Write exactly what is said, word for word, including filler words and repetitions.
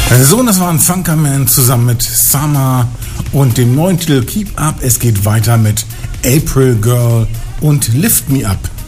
So, und das war ein Funkerman zusammen mit Summer und dem neuen Titel Keep Up. Es geht weiter mit April Girl und Lift Me Up.